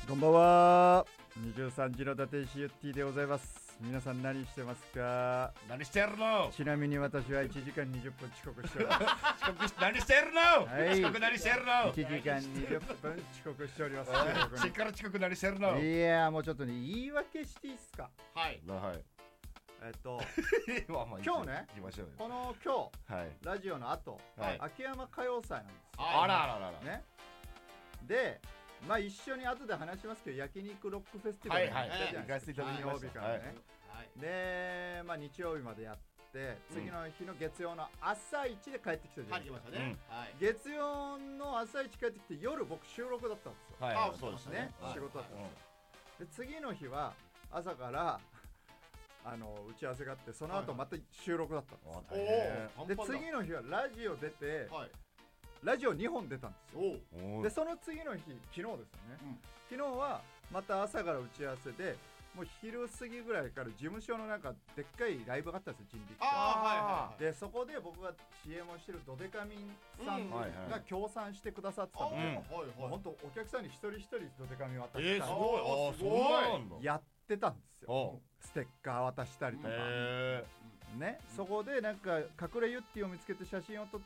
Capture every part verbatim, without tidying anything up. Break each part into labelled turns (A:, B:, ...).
A: こんばんは。にじゅうさんじの伊達石ゆってぃでございます。皆さん何してますか？
B: 何してるの？
A: ちなみに私はいちじかんにじゅっぷん遅刻しております。
B: 遅刻し何してるの？
A: はい、
B: 遅刻何してるの？
A: いちじかんにじゅっぷん遅刻しております。
B: しっかり遅刻何してるの？
A: いやもうちょっとね言い訳していいっすか？
C: はい
B: はい
A: えっと
B: まあまあ
A: 今日ね
B: 行きましょうよ。
A: この今日、
B: はい、
A: ラジオの後、
B: はい、
A: 秋山歌謡祭なんですよ。
B: あらあらあら
A: ね。でまあ一緒に後で話しますけど焼肉ロックフェスティバルに行ったじゃないですか。
B: 行かせていただきました。
A: 金曜日からね、はい、でまあ日曜日までやって次の日の月曜の朝一で帰ってきたじゃないですか、
C: ね、はい、
A: 月曜の朝一帰ってきて夜僕収録だったんですよ。
B: はい、
A: あ
B: そうですね、
A: はい、仕事だったんですよ、うん、で次の日は朝からあの打ち合わせがあってその後また収録だったんですよ、はいはい、で次の日はラジオ出て、はい、ラジオにほん出たんですよ。でその次の日昨日ですよね、うん、昨日はまた朝から打ち合わせでもう昼過ぎぐらいから事務所のなんかでっかいライブがあったんですよ、人力車。あ、はいはい、でそこで僕が シーエム をしてるドデカミンさんが協賛してくださってたので、うん、本当お客さんに一人一人ドデカミン渡してた、
B: えー、すごい、あ、すごい
A: やってたんですよ。ステッカー渡したりとか、ね、そこでなんか隠れユッティを見つけて写真を撮って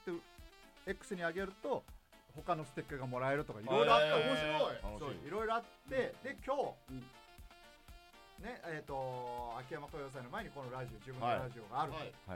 A: X に上げると他のステッカーがもらえるとかいろいろあった。面白い。そういろいろあって、で今日、うんねえー、と秋山歌謡祭の前にこのラジオ自分のラジオがあるという、はい、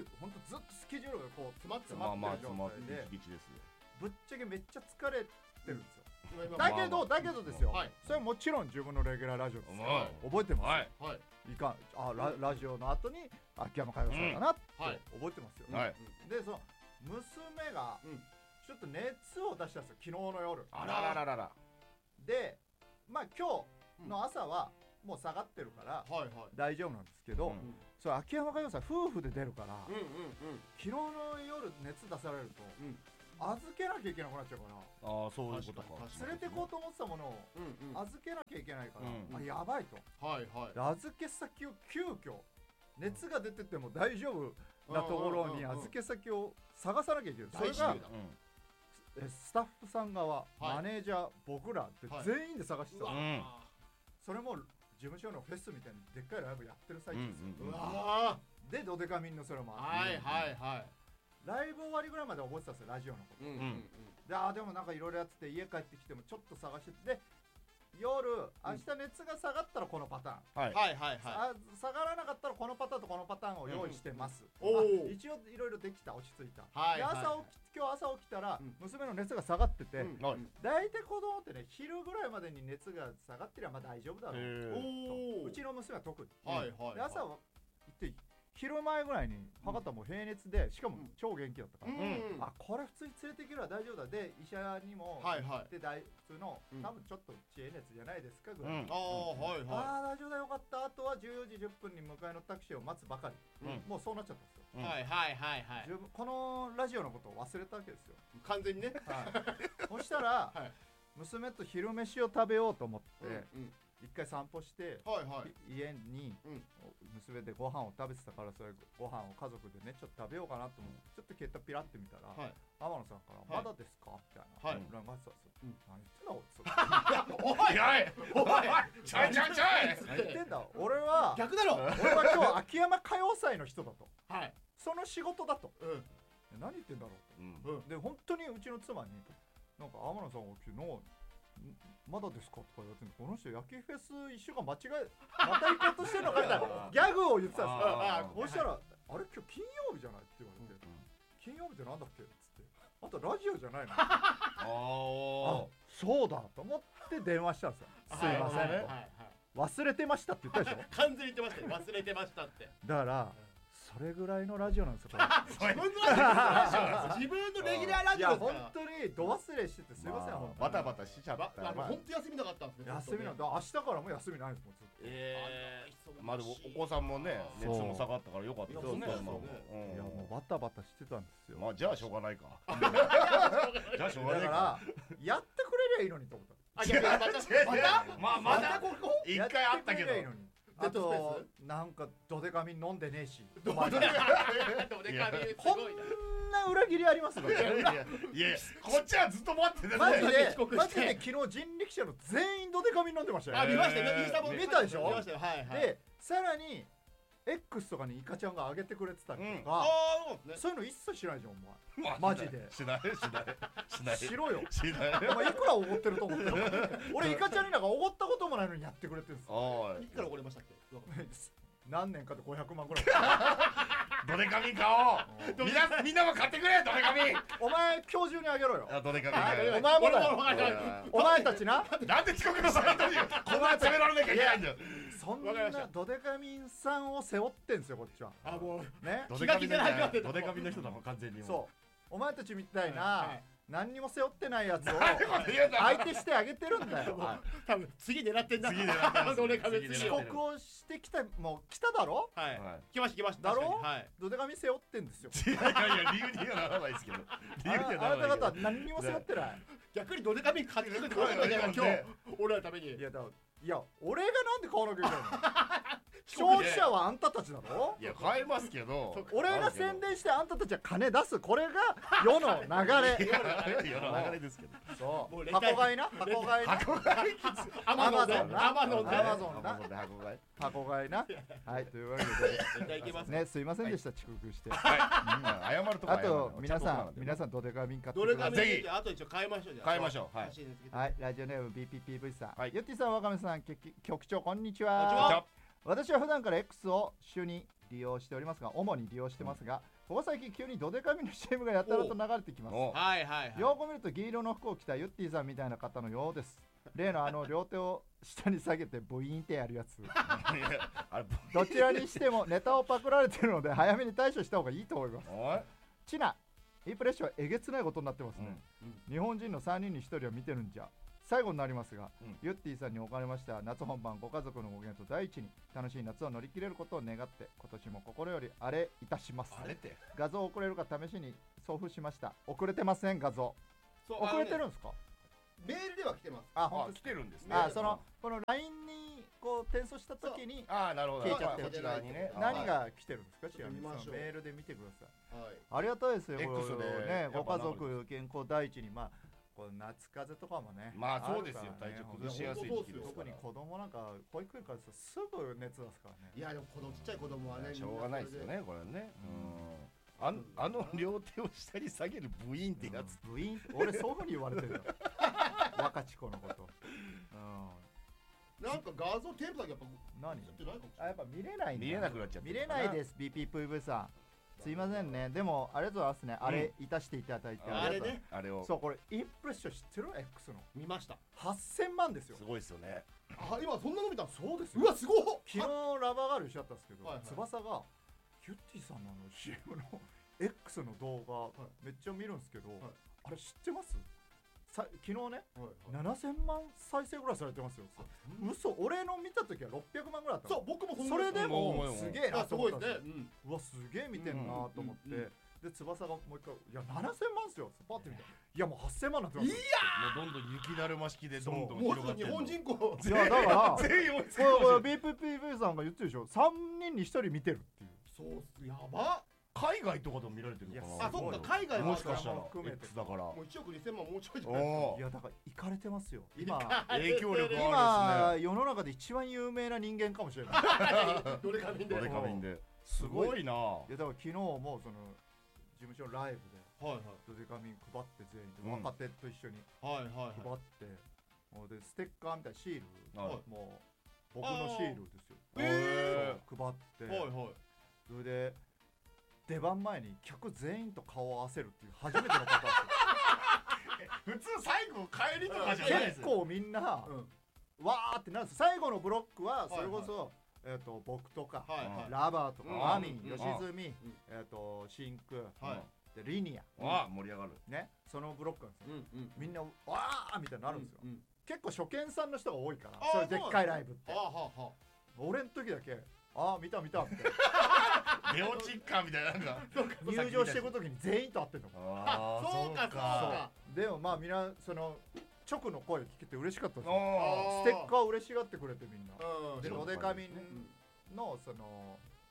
A: 本当ずっとスケジュールがこう詰まって詰まってる状態で、ぶっちゃけめっちゃ疲れてるんですよ、うん、だけどだけどですよ、はい、それはもちろん自分のレギュラーラジオですよ、はい、覚えてます、はいはい、いかんあ ラ, ラジオの後に秋山歌謡祭だなって覚えてますよ、はい、でその娘がちょっと熱を出したんですよ昨日の夜。
B: あららららら
A: でまあ今日の朝はもう下がってるから大丈夫なんですけど、うん、それ秋山歌謡祭夫婦で出るから、うんうんうん、昨日の夜熱出されると、うん、預けなきゃいけなくなっちゃうから。
B: ああそういうことか。
A: 連れてこうと思ってたものを預けなきゃいけないから、うんうん、あやばいと、はいはい、預け先を急遽熱が出てても大丈夫なところに預け先を探さなきゃいけない。それが、うん、スタッフさん側、はい、マネージャー僕らって全員で探してた、はい、それも事務所のフェスみたいにでっかいライブやってる最中ですよ、うんうん、うわでドデカミンのそれもあって、はいはいはい、ライブ終わりぐらいまで覚えてたんですよラジオのこと、うんうんうん、であでもなんかいろいろやってて家帰ってきてもちょっと探してて、で夜明日熱が下がったらこのパターン、はいはいはいはい、下がらなかったらこのパターンとこのパターンを用意してます、うん、一応いろいろできた、落ち着いた、はいはいはい、で朝起き今日朝起きたら、うん、娘の熱が下がってて、うん、だいたい子供ってね昼ぐらいまでに熱が下がってりゃまあ大丈夫だろうと、うちの娘は特に、はいはいはい、で朝は行って昼前ぐらいに測ったらもう平熱で、しかも超元気だったから、うん、あこれ普通に連れて行けば大丈夫だで医者にも行って大普通の、うん、多分ちょっと知恵熱じゃないですかぐらい、うん、ああはいはい、あ大丈夫だよかった。あとはじゅうよじじゅっぷんに迎えのタクシーを待つばかり、うん、もうそうなっちゃったんですよ、うん、はいはいはいはい、このラジオのことを忘れたわけですよ完全にね、はい、そしたら、はい、娘と昼飯を食べようと思って、うんうん一回散歩して、はいはい、家に、うん、娘でご飯を食べてたからそれご飯を家族でねちょっと食べようかなと思って、うん、ちょっと携帯ピラって見たら、はい、天野さんから、はい、まだですかみたいな、はい、裏返ってたんですよ、うん、何言ってんだおいおいおいちょいちょいちょい何言ってんだ俺は逆だろ俺は今日秋山歌謡祭の人だと、はい、その仕事だと、うん、何言ってんだろうと、うん、で本当にうちの妻になんか天野さんが昨日まだですかとか言われて、この人焼きフェス一週間間違えまた行こうとしてるのかみたいなギャグを言ってたんですよ。そしたら、はい、あれ今日金曜日じゃないって言われて、うん、金曜日ってなんだっけっつって、あとラジオじゃないのあそうだと思って電話したんですよ。すいません、はいはいはい、忘れてましたって言ったでしょ
C: 完全に言ってましたよ忘れてましたって。
A: だからそれぐらいのラジオなんですよ
C: 自分のラジオ自分のレギュラーラジオですから。
A: いや本当にど忘れしててすいません、まあ、
B: バタバタしちゃった、
C: まあまあ、本当休みなかったんですね。
A: 休みなんだ、明日からも休みないですもんずっと。
B: えー、まあでもお子さんもね熱も下がったからよかったですね。
A: いやもうバタバタしてたんですよ。
B: まあじゃあしょうがないかじゃあしょうがないか。だから
A: やってくれりゃいいのにと思った。
C: あいやまたまあまたここ
B: 一回あったけど、
A: あとなんかドデカミン飲んでねえし
C: ドデカミンすごいな。
A: こんんな裏切りありますか？
B: いやいやこっちはずっと待ってた
A: マジでマジで昨日人力車の全員ドデカミン飲んでましたよ。
C: あ、見ましたよ。インスタも
A: 見たでしょ？
C: 見ましたよ。はいはい。
A: でさらに X とかにイカちゃんが上げてくれてたりとか、そういうの一切しないじゃんお前。マジで
B: しないしないしない
A: しろよ。
B: しない
A: お前いくらおごってると思ってる？俺イカちゃんになんかおごったこともないのにやってくれてるんですよ。
C: いくらおごりましたっけ？
A: 何年かでごひゃくまんぐらい。
B: ドデカミン買おう。みんなみんなも買ってくれドデカミン。
A: お前今日中にあげろよ。
B: ドデカミン。
A: お前もだよ。お前たちな。
B: なんで遅刻のサイトにこんな詰められなきゃいけないんだよ。
A: そんなドデカミンさんを背負ってんすよこっちは。
C: あ、もう
A: ね。
B: ドデカミンドデカミンの人だもん完全に。
A: そう。お前たちみたいな何にも背負ってないやつを相手してあげてるんだよ。
C: 多分次狙ってんだ。
B: 次狙って
C: ドデカミン
A: 遅刻をしてきた、もう来ただろ。
C: はい。来ました来ました。
A: だろ。
C: はい。
A: ドデカミン背負ってんですよ。
B: いやいや理由にはならないですけど。理由にはならない。
A: あなた方何にも背負ってない。
C: 逆にドデカミン買ってくれてくれたじゃん今日。俺らのために。
A: いやだいや俺がなんで買わなきゃいけないの？消費者はあんたたちだろ。
B: いや買えますけど
A: 俺が宣伝してあんたたちは金出す、これが世の流れ。
B: 世の流れですけど。
A: そう箱買いな、箱買いな、
B: 箱買い
C: アマゾンな、アマゾンで
A: アマゾンな、
B: 箱買い
A: 箱買いな。はい、というわけでね、すいませんでした遅刻して。
B: 謝るとか。
A: あと皆さん皆さんドデカミン買って
C: ください。ぜ
B: ひ
C: あと一応買いましょう。
B: 買いましょう。
A: はい、ラジオネーム ビーピーピーブイ さん、ゆってぃさん、わかめさん、局長こんにちは。私は普段から X を主に利用しておりますが、主に利用してますが、ここ最近急にドデカミの シーエム がやたらと流れてきます。
C: はいはいはい。
A: よく見ると銀色の服を着たユッティさんみたいな方のようです。例のあの両手を下に下げてブイーンってやるやつ。どちらにしてもネタをパクられているので早めに対処した方がいいと思います。チナ、インプレッションはえげつないことになってますね。日本人のさんにんにひとりは見てるんじゃ。最後になりますが、うん、ユッティさんにおかれましては夏本番ご家族のご健と第一に楽しい夏を乗り切れることを願って今年も心よりあれいたします。
B: あれって
A: 画像送れるか試しに送付しました。送れてません画像。送れてるんですか？
C: メールでは来てます。
B: あ、あ来てるんですね。
A: あ、そのこの ライン にこう転送した時に
B: あ、なるほど、
A: 消えちゃってる。
B: こちらにね。
A: 何が来てるんですか？ちなみにメールで見てください。ありがたいですよ。X でね、ご家族健康第一にまあ。夏風邪とかもね、
B: まあそうですよ、体調崩しやすい時期ですから。
A: 特に子供なんか保育園からすぐ熱出すからね。
C: いやでも子供ちっちゃい子供はね、
B: しょうがないですよねこれね。ああの両手を下に下げるブイーンってやつ。
A: ブイーン、俺そういうふうに言われてるよ。若ち子のこと。
C: なんか画像テープだけやっぱ
A: 何？あ、やっぱ見れないんだ。
B: 見れなくなっちゃった。
A: 見れないです ビーピーブイ さん。すいませんね。でもありがとうございますね。あれいたしていただいて、
C: あれね、
B: あれを。
A: そう、これインプレッション知ってる X の？
C: 見ました。
A: はっせんまんですよ。
B: すごいですよね。
C: あ、今そんな伸びた。
A: そうですよ。
C: うわすごい。
A: 昨日ラバーガールしちゃったんですけど、翼がユッティさんのあの シーエム の X の動画めっちゃ見るんですけど、あれ知ってます？さ昨日ね、ななせんまん再生ぐらいされてますよ。嘘、俺の見た時はろっぴゃくまんぐらいあった。
C: そう、僕も
A: それでもすげえなと思ったんですよ。うわ、すげえ見てんなと思って、で翼がもう一回、いやななせんまんっすよ。パッて見て、いやもうはっせんまんなってます。い
B: やもうどんどん雪だるま式でどんどん広がってる。
C: 日本人口
A: いやだから
B: 全員追いつく。
A: これ ビーピーピーブイ さんが言ってるでしょ。さんにんにひとり見てるっていう。
C: そう、やば。
B: 海外とかでも見られてるのかな。
C: あ、そっか、海外
B: もしかしたら
A: 含めて
B: だから
C: もういちおくにせんまんもうちょいじゃないですか。
A: いやだから行かれてますよ今。
B: 影響力
A: 今世の中で一番有名な人間かもしれない。
C: ドデカミンで。
B: ドデカミンで。すごいな。
A: いやだから昨日もその事務所ライブでドデカミン配って全員で若手と一緒に配ってもうでステッカーみたいなシールもう僕のシールですよ。ええ。配って。それで出番前に客全員と顔を合わせるっていう初めてのパターン
B: ですよ。普通最後帰りとかじゃないです。
A: 結構みんなわーってなるんです。最後のブロックはそれこそえっと僕とかラバーとかアミン、吉住、えっとシンクでリニア、
B: わあ盛り上がる
A: ね、そのブロックなんですよ。みんなわーみたいになるんですよ。結構初見さんの人が多いからそういうでっかいライブって。俺の時だけああ見た見たみたい
B: な。ネオチッカーみたいななんか
A: 入場していく時に全員と会ってんの。
C: ああそうかそうか。
A: でもまあみんなその直の声聞けて嬉しかったですよ。ステッカー嬉しがってくれてみんな。でドデカミンのその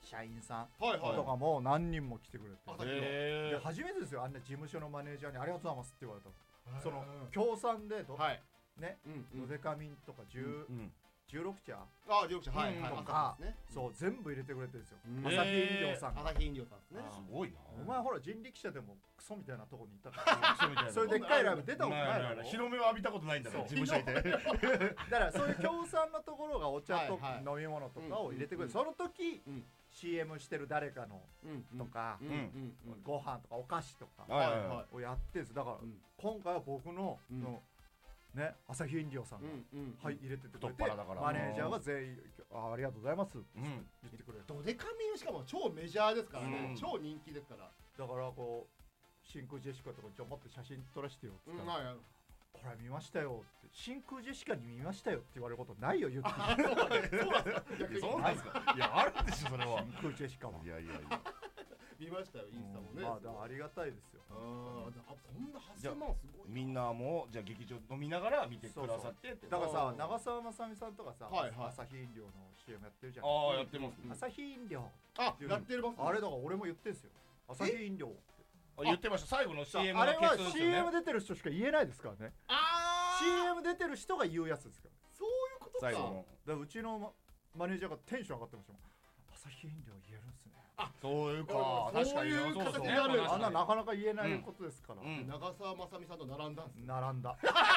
A: 社員さん
C: はいはい
A: とかも何人も来てくれて、
C: 朝日
A: で初めてですよ、あんな事務所のマネージャーにありがとうございますって言われたの。その協賛でど、
C: はい
A: ね、
C: うん
A: ドデカミンとかじゅう、じゅうろくちゃ
C: ああじゅうろくちゃはいはい
A: とか、
C: ね、
A: そう全部入れてくれてるんですよ。
C: うん
A: 朝日飲料さんが。
C: 朝日飲料さんですね。
B: すごいな。
A: お前ほら人力車でもクソみたいなとこにいたから、クソみたいな。そういうでっかいライブ出たことないだろ。
B: 日の目を浴びたことないんだから事務所いて。
A: だからそういう協賛のところがお茶と飲み物とかを入れてくれる。その時 シーエム してる誰かのとかご飯とかお菓子とかをやってるんです。だから今回は僕のね、朝日飲料さんがはい入れててくれて、マネージャーが全員ありがとうございますって言ってくれる。
C: ドデカミンしかも超メジャーですからね、超人気ですから。
A: だからこう真空ジェシカとかじゃあもっと写真撮らせてよって言ったら、これ見ましたよって、真空ジェシカに見ましたよって言われることないよ言って。
B: そうなんですか。いやあるでしょそれは。
A: 真空ジェシカは。
C: いやいやいや。見ましたよインスタもね。
A: まあありがたいですよ。
C: ああそんなはっせんまんすごい。
B: みんなもじゃあ劇場飲みながら見てくださって。
A: だからさ長澤まさみさんとかさ朝日飲料の シーエム やってるじゃん。
B: ああやってます。
A: 朝日飲料。
C: あやってるます。
A: あれだから俺も言ってんすよ。朝日飲料。
B: 言ってました最後の シーエム の
A: あれは シーエム 出てる人しか言えないですからね。
C: ああ
A: シーエム 出てる人が言うやつですから。
C: そういうことか。
B: 最後の
A: だからうちのマネージャーがテンション上がってましたもん。朝日飲料言えるんすね。
B: あそういうか確かに
C: そういう形になる。
A: あんななかなか言えないことですから。
C: 長澤まさみさんと並んだんす。
A: 並んだ。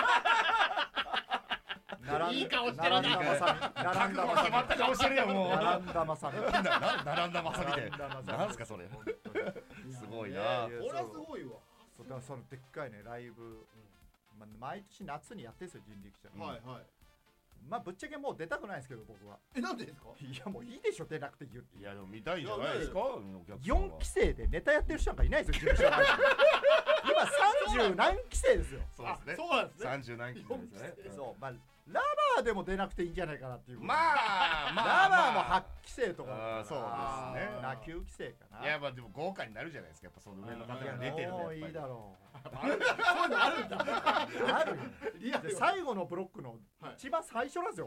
C: いい顔してるな。
A: 並んだまさみ。並んだまさみ。
B: 決まった顔してるよもう。
A: 並んだまさみ。
B: 並んだまさみで。なんすかそれ。すごいな。
C: これはすごいわ。
A: だからそのでっかいねライブ、毎年夏にやってんすよ人力車。
C: はいはい。
A: まあぶっちゃけもう出たくないですけど僕は。
C: えなんでですか。
A: いやもういいでしょ出なくて言って。
B: いやでも見たいじゃないですか。
A: よんきせいでネタやってる人なんかいないですよ事務所内に。今さんじゅう何期生ですよ。
B: そうですね。
C: そうなんですね。
B: さんじゅう何期生ですね。
A: そうまあラバーでも出なくていいんじゃないかなっていう。
B: まあま
A: あラバーもはちきせいとか。
B: そうですね。
A: なきゅうきせいかな。
B: いやまあでも豪華になるじゃないですかやっぱその上の方が出てるの。
A: もういいだろう。
C: そういうのあるんだ。
A: あるよ。で最後のブロックの一番最初なんですよ